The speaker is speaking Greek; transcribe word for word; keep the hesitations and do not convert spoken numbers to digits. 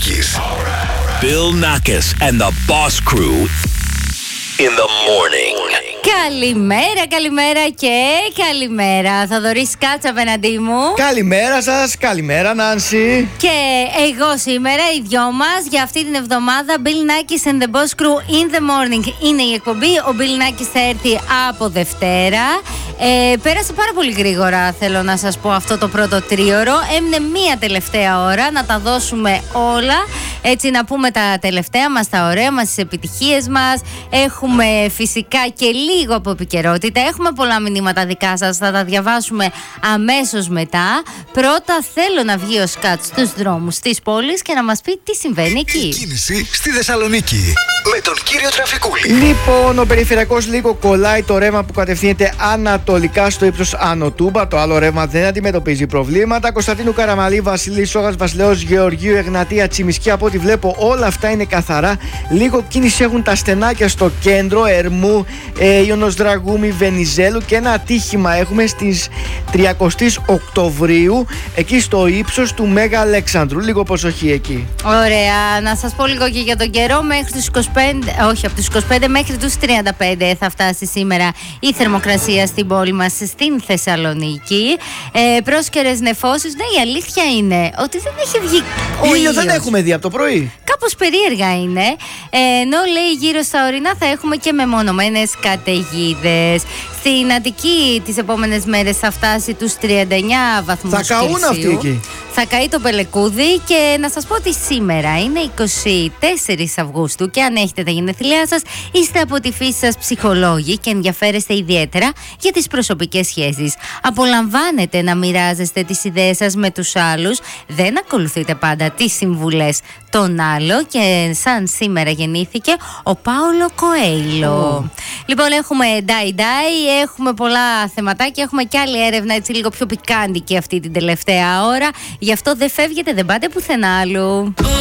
Θεσσαλονίκης. Bill Nackis and the Boss Crew in the morning. Καλημέρα, καλημέρα και καλημέρα. Θοδωρής Κάτσα απέναντί μου. Καλημέρα σας, καλημέρα Νάνση. Και εγώ σήμερα, οι δυο μας, για αυτή την εβδομάδα, Bill Nackis and the Boss Crew in the morning είναι η εκπομπή. Ο Bill Nackis θα έρθει από Δευτέρα. Ε, πέρασε πάρα πολύ γρήγορα, θέλω να σας πω, αυτό το πρώτο τρίωρο. Έμεινε μία τελευταία ώρα να τα δώσουμε όλα. Έτσι, να πούμε τα τελευταία μας, τα ωραία μας, τις επιτυχίες μας. Έχουμε φυσικά και λίγο από επικαιρότητα. Έχουμε πολλά μηνύματα δικά σας, θα τα διαβάσουμε αμέσως μετά. Πρώτα θέλω να βγει ο Σκάτ στους δρόμους της πόλης και να μας πει τι συμβαίνει εκεί. Η κίνηση στη Θεσσαλονίκη με τον κύριο Τραφικούλη. Λοιπόν, ο περιφερειακός λίγο κολλάει το ρεύμα που κατευθύνεται ανατολικά στο ύψος Άνω Τούμπα. Το άλλο ρεύμα δεν αντιμετωπίζει προβλήματα. Κωνσταντίνου Καραμαλή, Βασιλής Σόγας, Βασιλέως Γεωργίου, Εγνατία, Τσιμισκή. Από ό,τι βλέπω, όλα αυτά είναι καθαρά. Λίγο κίνηση έχουν τα στενάκια στο κέντρο, Ερμού, ε, Ιωνος Δραγούμη, Βενιζέλου, και ένα ατύχημα έχουμε στις τριάντα Οκτωβρίου, εκεί στο ύψος του Μέγα Αλέξανδρου. Λίγο προσοχή εκεί. Ωραία, να σας πω λίγο και για τον καιρό. Μέχρι τους είκοσι πέντε, όχι, από τους είκοσι πέντε μέχρι τους τριάντα πέντε θα φτάσει σήμερα η θερμοκρασία στην πόλη μας, στην Θεσσαλονίκη. Ε, πρόσκαιρες νεφώσεις. Ναι, η αλήθεια είναι ότι δεν έχει βγει ο Ήλιο ήλιος. δεν έχουμε δει από το πρωί. Κάπως περίεργα είναι. Ε, ενώ λέει γύρω στα ορεινά θα έχουμε και μεμονωμένες καταιγίδες. Στην Αττική τις επόμενες μέρες θα φτάσει τους τριάντα εννέα βαθμούς Θα καούν Κελσίου. αυτοί εκεί. Θα καεί το πελεκούδι. Και να σας πω ότι σήμερα είναι είκοσι τέσσερις Αυγούστου και αν έχετε τα γενέθλιά σας, είστε από τη φύση σας ψυχολόγοι και ενδιαφέρεστε ιδιαίτερα για τις προσωπικές σχέσεις. Απολαμβάνετε να μοιράζεστε τις ιδέες σας με τους άλλους. Δεν ακολουθείτε πάντα τις συμβουλές των άλλων. Και σαν σήμερα γεννήθηκε ο Πάολο Κοέιλο. Oh. Λοιπόν, έχουμε Ντάι Ντάι, έχουμε πολλά θεματάκια, έχουμε και άλλη έρευνα έτσι λίγο πιο πικάντικη αυτή την τελευταία ώρα. Γι' αυτό δεν φεύγετε, δεν πάτε πουθενά άλλου.